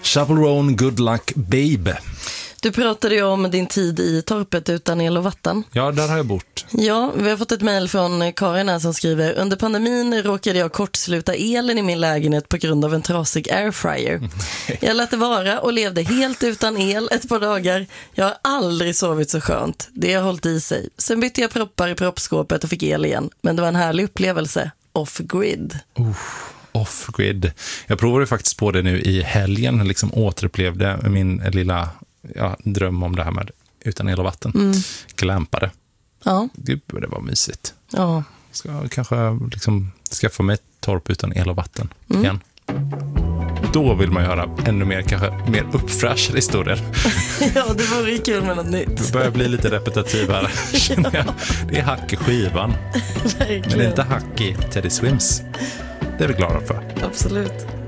Chappell Roan, Good Luck Babe. Du pratade ju om din tid i torpet utan el och vatten. Ja, där har jag bort. Ja, vi har fått ett mejl från Karin här som skriver: under pandemin råkade jag kortsluta elen i min lägenhet på grund av en trasig airfryer. Jag lät det vara och levde helt utan el ett par dagar. Jag har aldrig sovit så skönt. Det har hållit i sig. Sen bytte jag proppar i proppskåpet och fick el igen. Men det var en härlig upplevelse. Off-grid. Off-grid. Jag provade faktiskt på det nu i helgen. Liksom återupplevde min lilla dröm om det här med utan el och vatten. Glampade. Ja. Det var mysigt. Ja. Ska kanske liksom skaffa mig ett torp utan el och vatten igen. Då vill man göra ännu mer, kanske mer uppfräschade historier. Ja, det var ju kul med något nytt. Det börjar bli lite repetitiv här. Det är hack i skivan. Men det är inte hack i Teddy Swims. Det är vi glada för. Absolut.